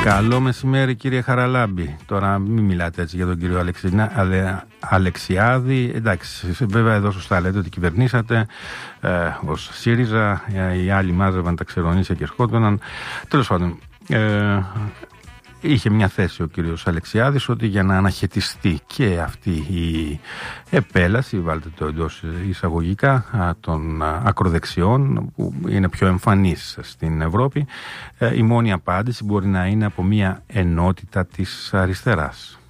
Καλό μεσημέρι, κύριε Χαραλάμπη. Τώρα μην μιλάτε έτσι για τον κύριο Αλεξιάδη. Εντάξει, βέβαια εδώ σωστά λέτε ότι κυβερνήσατε ως ΣΥΡΙΖΑ. Οι άλλοι μάζευαν τα ξερονίσια και ερχόντωναν. Τέλος πάντων, είχε μια θέση ο κύριος Αλεξιάδης ότι για να αναχαιτιστεί και αυτή η επέλαση, βάλτε το εντός εισαγωγικά, των ακροδεξιών που είναι πιο εμφανής στην Ευρώπη, η μόνη απάντηση μπορεί να είναι από μια ενότητα της αριστεράς.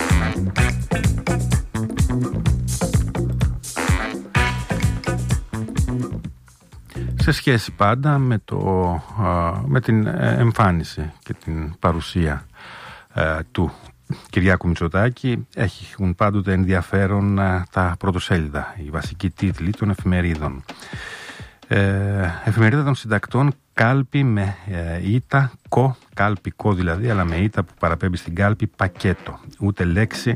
Σε σχέση πάντα με την εμφάνιση και την παρουσία του Κυριάκου Μητσοτάκη, έχουν πάντοτε ενδιαφέρον τα πρωτοσέλιδα, οι βασικοί τίτλοι των εφημερίδων. Εφημερίδα των συντακτών, κάλπη με ήττα, κάλπικο δηλαδή, αλλά με ήττα που παραπέμπει στην κάλπη, πακέτο. Ούτε λέξη,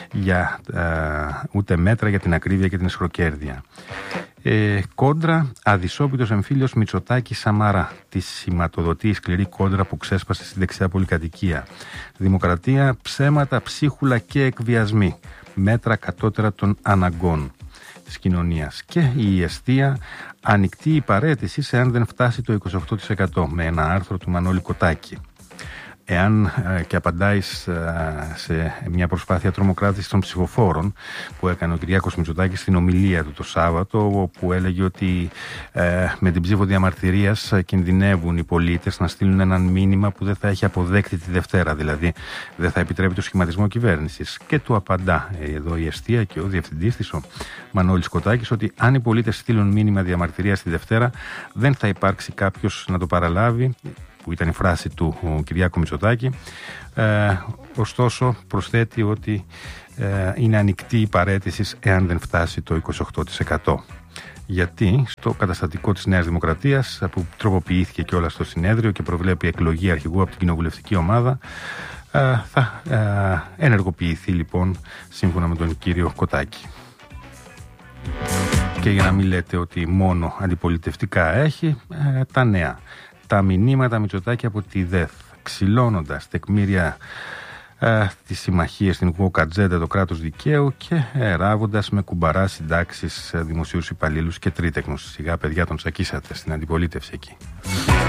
ούτε μέτρα για την ακρίβεια και την αισχροκέρδεια. Κόντρα, αδυσόπιτος εμφύλιος Μητσοτάκη-Σαμαρά. Τη σηματοδοτεί η σκληρή κόντρα που ξέσπασε στη δεξιά πολυκατοικία. Δημοκρατία, ψέματα, ψίχουλα και εκβιασμοί. Μέτρα κατώτερα των αναγκών της κοινωνίας. Και η εστία, ανοιχτή η παραίτηση εάν δεν φτάσει το 28%, με ένα άρθρο του Μανώλη Κοτάκη. Εάν και απαντάει σε μια προσπάθεια τρομοκράτησης των ψηφοφόρων που έκανε ο Κυριάκος Μητσοτάκης στην ομιλία του το Σάββατο, όπου έλεγε ότι με την ψήφο διαμαρτυρίας κινδυνεύουν οι πολίτες να στείλουν έναν μήνυμα που δεν θα έχει αποδέκτη τη Δευτέρα, δηλαδή δεν θα επιτρέπει το σχηματισμό κυβέρνησης. Και του απαντά εδώ η εστία και ο διευθυντής της, ο Μανώλης Κοτάκης, ότι αν οι πολίτες στείλουν μήνυμα διαμαρτυρίας τη Δευτέρα, δεν θα υπάρξει κάποιος να το παραλάβει, που ήταν η φράση του Κυριάκου Μητσοτάκη. Ωστόσο προσθέτει ότι είναι ανοιχτή η παραίτηση εάν δεν φτάσει το 28%. Γιατί στο καταστατικό της Νέας Δημοκρατίας, που τροποποιήθηκε και όλα στο συνέδριο και προβλέπει εκλογή αρχηγού από την κοινοβουλευτική ομάδα, θα ενεργοποιηθεί λοιπόν σύμφωνα με τον κύριο Κοτάκη. Και για να μην λέτε ότι μόνο αντιπολιτευτικά έχει, τα νέα. Τα μηνύματα Μητσοτάκη από τη ΔΕΘ, ξυλώνοντας τεκμήρια τις συμμαχίες στην ΚΟΚΑΤΖΕΝΤΑ, το κράτος δικαίου, και ράβοντας με κουμπαρά συντάξεις δημοσίους υπαλλήλους και τρίτεκνους. Σιγά παιδιά, τον τσακίσατε στην αντιπολίτευση εκεί.